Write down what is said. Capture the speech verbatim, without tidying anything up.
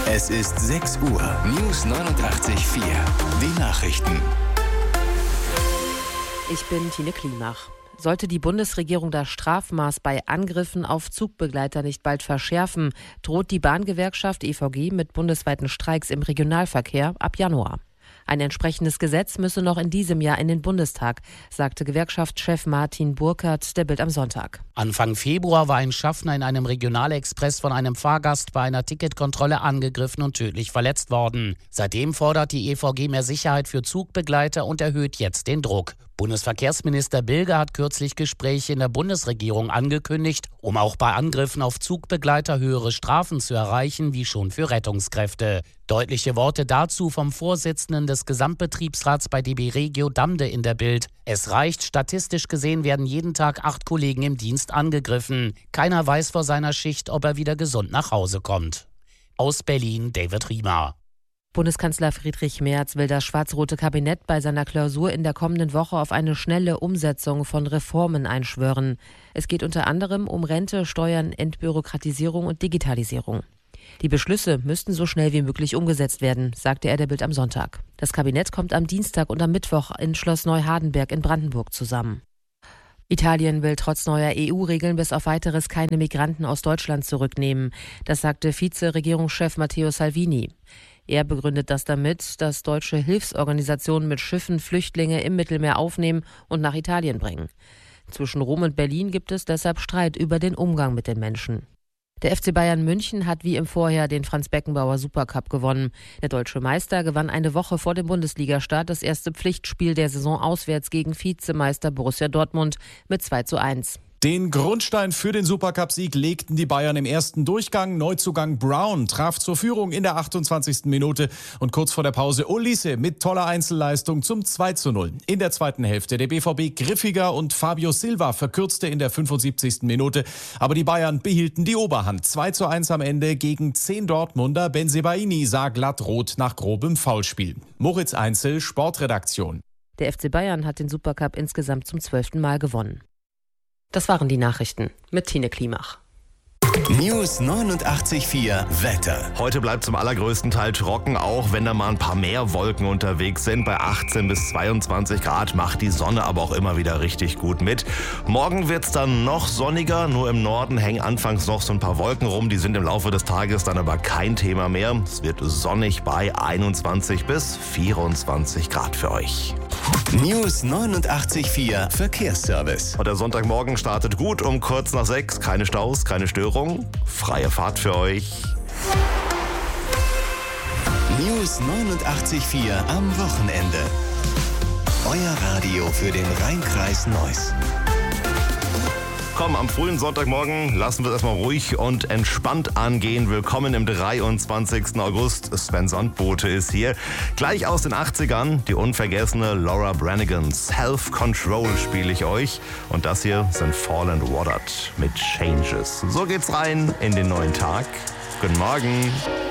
Es ist sechs Uhr. News neunundachtzig Komma vier. Die Nachrichten. Ich bin Tine Klimach. Sollte die Bundesregierung das Strafmaß bei Angriffen auf Zugbegleiter nicht bald verschärfen, droht die Bahngewerkschaft E V G mit bundesweiten Streiks im Regionalverkehr ab Januar. Ein entsprechendes Gesetz müsse noch in diesem Jahr in den Bundestag, sagte Gewerkschaftschef Martin Burkert der Bild am Sonntag. Anfang Februar war ein Schaffner in einem Regionalexpress von einem Fahrgast bei einer Ticketkontrolle angegriffen und tödlich verletzt worden. Seitdem fordert die E V G mehr Sicherheit für Zugbegleiter und erhöht jetzt den Druck. Bundesverkehrsminister Bilger hat kürzlich Gespräche in der Bundesregierung angekündigt, um auch bei Angriffen auf Zugbegleiter höhere Strafen zu erreichen, wie schon für Rettungskräfte. Deutliche Worte dazu vom Vorsitzenden des Gesamtbetriebsrats bei D B Regio Damde in der Bild. Es reicht, statistisch gesehen werden jeden Tag acht Kollegen im Dienst angegriffen. Keiner weiß vor seiner Schicht, ob er wieder gesund nach Hause kommt. Aus Berlin, David Riemer. Bundeskanzler Friedrich Merz will das schwarz-rote Kabinett bei seiner Klausur in der kommenden Woche auf eine schnelle Umsetzung von Reformen einschwören. Es geht unter anderem um Rente, Steuern, Entbürokratisierung und Digitalisierung. Die Beschlüsse müssten so schnell wie möglich umgesetzt werden, sagte er der Bild am Sonntag. Das Kabinett kommt am Dienstag und am Mittwoch in Schloss Neuhardenberg in Brandenburg zusammen. Italien will trotz neuer E U-Regeln bis auf Weiteres keine Migranten aus Deutschland zurücknehmen. Das sagte Vize-Regierungschef Matteo Salvini. Er begründet das damit, dass deutsche Hilfsorganisationen mit Schiffen Flüchtlinge im Mittelmeer aufnehmen und nach Italien bringen. Zwischen Rom und Berlin gibt es deshalb Streit über den Umgang mit den Menschen. Der F C Bayern München hat wie im Vorjahr den Franz-Beckenbauer Supercup gewonnen. Der deutsche Meister gewann eine Woche vor dem Bundesligastart das erste Pflichtspiel der Saison auswärts gegen Vizemeister Borussia Dortmund mit zwei zu eins. Den Grundstein für den Supercup-Sieg legten die Bayern im ersten Durchgang. Neuzugang Brown traf zur Führung in der achtundzwanzigsten Minute und kurz vor der Pause Olise mit toller Einzelleistung zum zwei zu null. In der zweiten Hälfte der B V B griffiger und Fabio Silva verkürzte in der fünfundsiebzigsten Minute. Aber die Bayern behielten die Oberhand. zwei zu eins am Ende gegen zehn Dortmunder. Bensebaini sah glatt rot nach grobem Foulspiel. Moritz Einzel, Sportredaktion. Der F C Bayern hat den Supercup insgesamt zum zwölften Mal gewonnen. Das waren die Nachrichten mit Tine Klimach. News neunundachtzig Komma vier Wetter. Heute bleibt zum allergrößten Teil trocken, auch wenn da mal ein paar mehr Wolken unterwegs sind. Bei achtzehn bis zweiundzwanzig Grad macht die Sonne aber auch immer wieder richtig gut mit. Morgen wird es dann noch sonniger, nur im Norden hängen anfangs noch so ein paar Wolken rum. Die sind im Laufe des Tages dann aber kein Thema mehr. Es wird sonnig bei einundzwanzig bis vierundzwanzig Grad für euch. News neunundachtzig Komma vier Verkehrsservice. Und der Sonntagmorgen startet gut um kurz nach sechs. Keine Staus, keine Störung. Freie Fahrt für euch. News neunundachtzig Komma vier am Wochenende. Euer Radio für den Rhein-Kreis Neuss. Komm, am frühen Sonntagmorgen lassen wir es erstmal ruhig und entspannt angehen. Willkommen im dreiundzwanzigsten August. Sven Sandbote ist hier. Gleich aus den achtzigern, die unvergessene Laura Branigan. Self-Control spiele ich euch. Und das hier sind Fall and Watered mit Changes. So geht's rein in den neuen Tag. Guten Morgen.